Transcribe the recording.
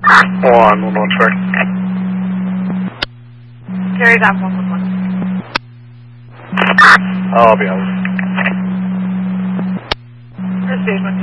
111, sorry. Carries on 111. I'll be out. First station.